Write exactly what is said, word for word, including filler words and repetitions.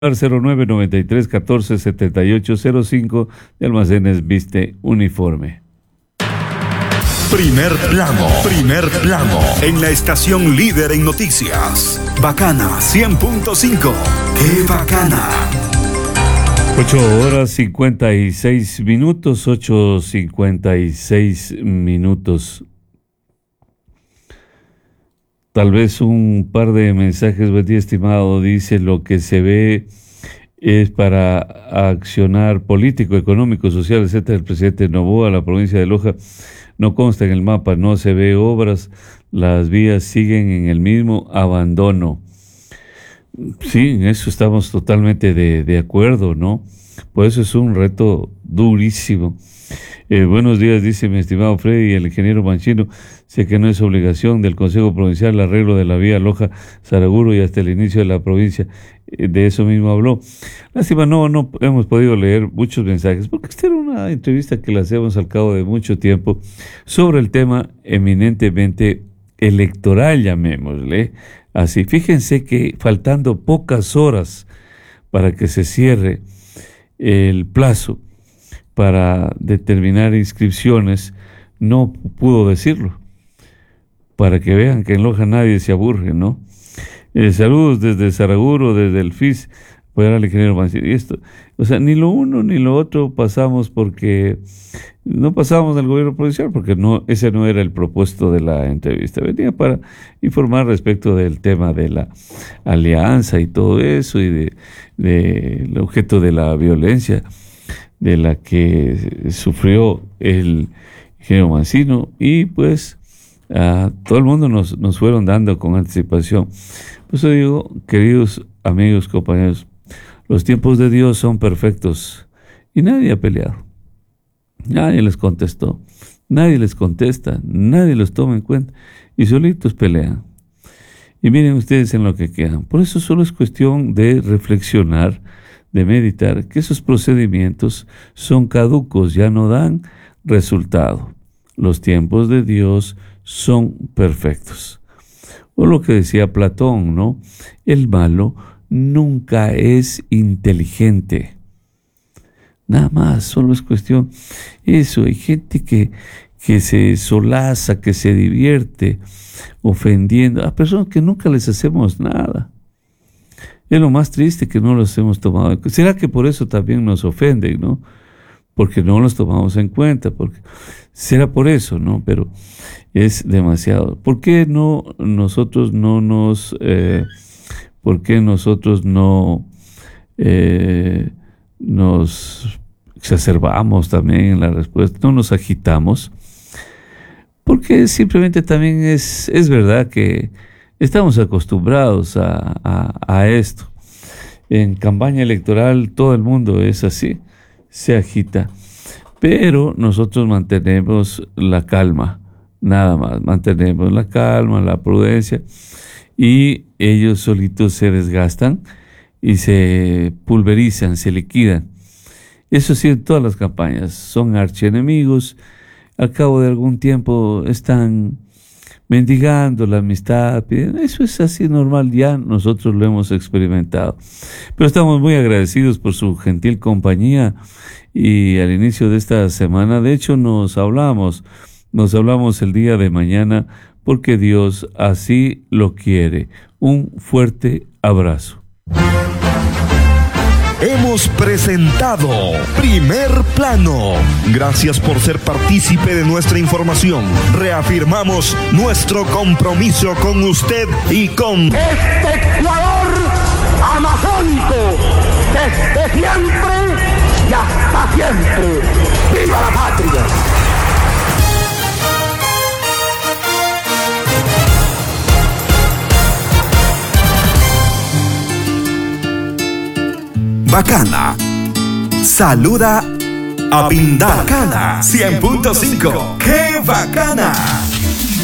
cero nueve noventa y tres catorce setenta y ocho cero cinco de Almacenes Viste Uniforme. Primer plano, primer plano, en la estación líder en noticias. Bacana cien punto cinco. ¡Qué bacana! ocho horas cincuenta y seis minutos, ocho cincuenta y seis minutos. Tal vez un par de mensajes, buen día, estimado. Dice: lo que se ve es para accionar político, económico, social, etcétera. El presidente Noboa, la provincia de Loja, no consta en el mapa, no se ve obras, las vías siguen en el mismo abandono. Sí, en eso estamos totalmente de, de acuerdo, ¿no? Por eso es un reto durísimo. Eh, buenos días, dice mi estimado Freddy, el ingeniero Manchino. Sé que no es obligación del Consejo Provincial el arreglo de la vía Loja-Saraguro y hasta el inicio de la provincia. Eh, de eso mismo habló. Lástima, no, no hemos podido leer muchos mensajes, porque esta era una entrevista que la hacemos al cabo de mucho tiempo sobre el tema eminentemente electoral, llamémosle así. Fíjense que faltando pocas horas para que se cierre el plazo para determinar inscripciones, no pudo decirlo, para que vean que en Loja nadie se aburre, ¿no? Eh, saludos desde Saraguro, desde el F I S, apoyar al ingeniero Mancini. Y esto, o sea, ni lo uno ni lo otro pasamos, porque no pasamos del gobierno provincial, porque no, ese no era el propósito de la entrevista. Venía para informar respecto del tema de la alianza y todo eso, y de, de el objeto de la violencia de la que sufrió el ingeniero Mancino, y pues a todo el mundo nos, nos fueron dando con anticipación. Por eso digo, queridos amigos, compañeros, los tiempos de Dios son perfectos y nadie ha peleado, nadie les contestó, nadie les contesta, nadie los toma en cuenta y solitos pelean. Y miren ustedes en lo que quedan. Por eso solo es cuestión de reflexionar, de meditar, que esos procedimientos son caducos, ya no dan resultado. Los tiempos de Dios son perfectos. O lo que decía Platón, ¿no? El malo nunca es inteligente. Nada más, solo es cuestión. Eso, hay gente que, que se solaza, que se divierte ofendiendo a personas que nunca les hacemos nada. Es lo más triste, que no los hemos tomado en cuenta. ¿Será que por eso también nos ofenden, no? Porque no los tomamos en cuenta. Porque será por eso, ¿no? Pero es demasiado. ¿Por qué no nosotros no nos, eh, por qué nosotros no eh, nos exacerbamos también en la respuesta? No nos agitamos. Porque simplemente también es, es verdad que estamos acostumbrados a, a, a esto. En campaña electoral todo el mundo es así, se agita. Pero nosotros mantenemos la calma, nada más. Mantenemos la calma, la prudencia, y ellos solitos se desgastan y se pulverizan, se liquidan. Eso sí, en todas las campañas son archienemigos. Al cabo de algún tiempo están mendigando la amistad, eso es así normal, ya nosotros lo hemos experimentado. Pero estamos muy agradecidos por su gentil compañía, y al inicio de esta semana, de hecho, nos hablamos, nos hablamos el día de mañana, porque Dios así lo quiere. Un fuerte abrazo. Hemos presentado Primer Plano. Gracias por ser partícipe de nuestra información. Reafirmamos nuestro compromiso con usted y con este Ecuador amazónico, desde siempre y hasta siempre. ¡Viva la patria! Bacana. Saluda a Pindar. Bacana cien punto cinco. ¡Qué bacana!